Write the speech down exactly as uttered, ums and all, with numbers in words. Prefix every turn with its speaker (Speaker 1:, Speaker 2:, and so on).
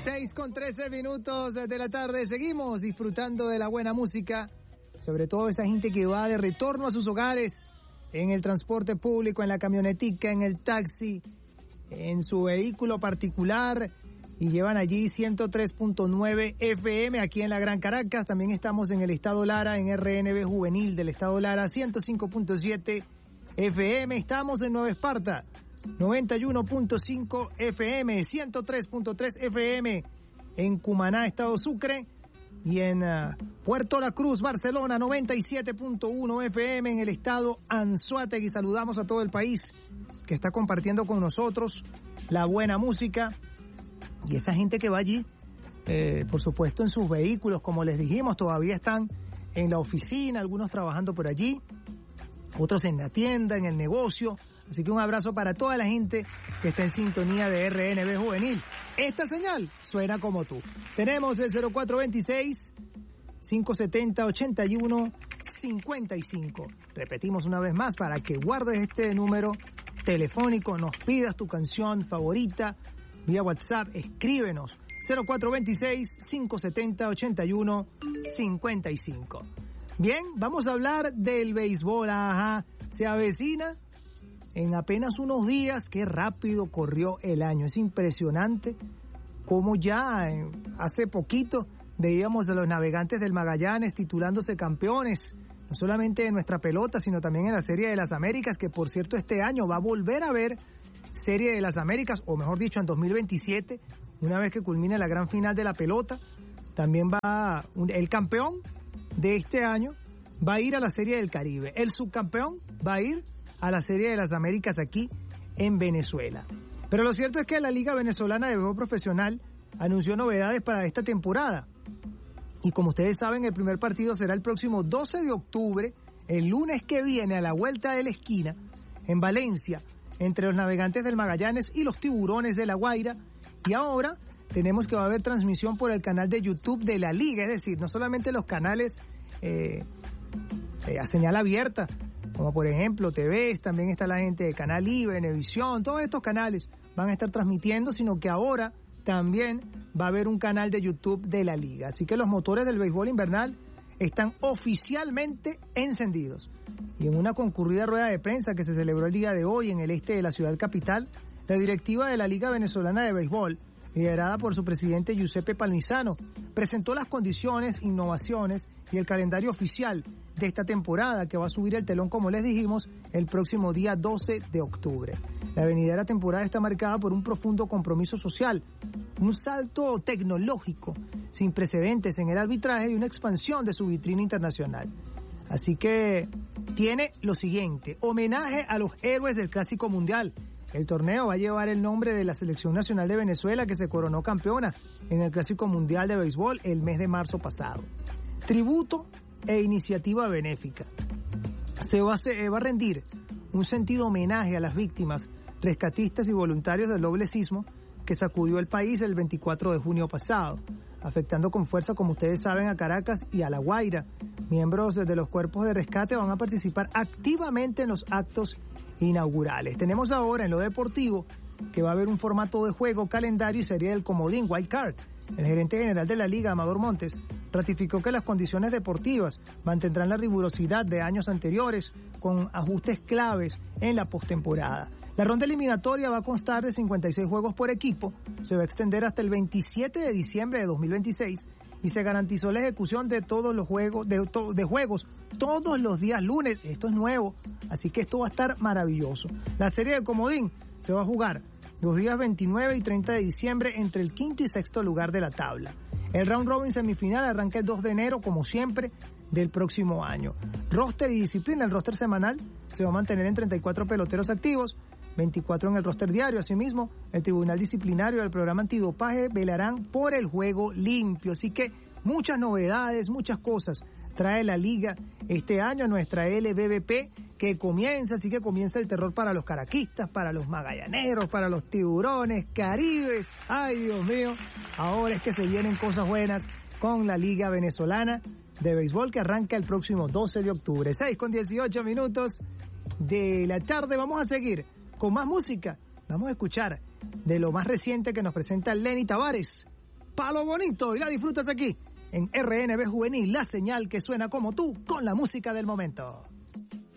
Speaker 1: seis con trece minutos de la tarde. Seguimos disfrutando de la buena música, sobre todo esa gente que va de retorno a sus hogares, en el transporte público, en la camionetica, en el taxi, en su vehículo particular, y llevan allí ciento tres punto nueve F M aquí en la Gran Caracas. También estamos en el Estado Lara, en R N B Juvenil del Estado Lara, ciento cinco punto siete F M. Estamos en Nueva Esparta, noventa y uno punto cinco F M, ciento tres punto tres F M en Cumaná, Estado Sucre, y en uh, Puerto La Cruz, Barcelona, noventa y siete punto uno F M en el estado Anzoátegui. Saludamos a todo el país que está compartiendo con nosotros la buena música, y esa gente que va allí, eh, por supuesto en sus vehículos, como les dijimos, todavía están en la oficina, algunos trabajando por allí, otros en la tienda, en el negocio. Así que un abrazo para toda la gente que está en sintonía de R N B Juvenil. Esta señal suena como tú. Tenemos el cero cuatro dos seis, cinco siete cero, ocho uno cinco cinco. Repetimos una vez más para que guardes este número telefónico, nos pidas tu canción favorita vía WhatsApp, escríbenos cero cuatro dos seis, cinco siete cero, ocho uno cinco cinco. Bien, vamos a hablar del béisbol. Ajá, se avecina en apenas unos días. Qué rápido corrió el año. Es impresionante cómo ya eh, hace poquito veíamos a los Navegantes del Magallanes titulándose campeones, no solamente de nuestra pelota, sino también en la Serie de las Américas, que por cierto este año va a volver a haber Serie de las Américas, o mejor dicho, en dos mil veintisiete, una vez que culmine la gran final de la pelota. También va un, el campeón de este año va a ir a la Serie del Caribe. El subcampeón va a ir a la Serie de las Américas aquí en Venezuela. Pero lo cierto es que la Liga Venezolana de Béisbol Profesional anunció novedades para esta temporada. Y como ustedes saben, el primer partido será el próximo doce de octubre, el lunes que viene, a la vuelta de la esquina, en Valencia, entre los Navegantes del Magallanes y los Tiburones de La Guaira. Y ahora tenemos que va a haber transmisión por el canal de YouTube de la Liga, es decir, no solamente los canales eh, eh, a señal abierta, como por ejemplo T V, también está la gente de Canal I, Venevisión, todos estos canales van a estar transmitiendo, sino que ahora también va a haber un canal de YouTube de la Liga. Así que los motores del béisbol invernal están oficialmente encendidos. Y en una concurrida rueda de prensa que se celebró el día de hoy en el este de la ciudad capital, la directiva de la Liga Venezolana de Béisbol, liderada por su presidente Giuseppe Palmisano, presentó las condiciones, innovaciones y el calendario oficial de esta temporada, que va a subir el telón, como les dijimos, el próximo día doce de octubre. La venidera temporada está marcada por un profundo compromiso social, un salto tecnológico sin precedentes en el arbitraje y una expansión de su vitrina internacional. Así que tiene lo siguiente: homenaje a los héroes del Clásico Mundial. El torneo va a llevar el nombre de la Selección Nacional de Venezuela, que se coronó campeona en el Clásico Mundial de Béisbol el mes de marzo pasado. Tributo e iniciativa benéfica. Se va a, se va a rendir un sentido homenaje a las víctimas, rescatistas y voluntarios del doble sismo que sacudió el país el veinticuatro de junio pasado, afectando con fuerza, como ustedes saben, a Caracas y a La Guaira. Miembros de los cuerpos de rescate van a participar activamente en los actos inaugurales. Tenemos ahora en lo deportivo que va a haber un formato de juego, calendario y serie del comodín, Wild Card. El gerente general de la Liga, Amador Montes, ratificó que las condiciones deportivas mantendrán la rigurosidad de años anteriores, con ajustes claves en la postemporada. La ronda eliminatoria va a constar de cincuenta y seis juegos por equipo, se va a extender hasta el veintisiete de diciembre de dos mil veintiséis y se garantizó la ejecución de todos los juegos, de, to, de juegos todos los días lunes. Esto es nuevo, así que esto va a estar maravilloso. La serie de comodín se va a jugar los días veintinueve y treinta de diciembre entre el quinto y sexto lugar de la tabla. El round robin semifinal arranca el dos de enero, como siempre, del próximo año. Roster y disciplina. El roster semanal se va a mantener en treinta y cuatro peloteros activos, veinticuatro en el roster diario. Asimismo, el Tribunal Disciplinario del Programa Antidopaje velarán por el juego limpio. Así que muchas novedades, muchas cosas trae la Liga este año a nuestra L B B P, que comienza, así que comienza el terror para los caraquistas, para los magallaneros, para los tiburones, caribes. Ay, Dios mío, ahora es que se vienen cosas buenas con la Liga Venezolana de Béisbol, que arranca el próximo doce de octubre. seis con dieciocho minutos de la tarde. Vamos a seguir con más música. Vamos a escuchar de lo más reciente que nos presenta Lenny Tavares, Palo Bonito y la disfrutas aquí en R N B Juvenil, la señal que suena como tú con la música del momento.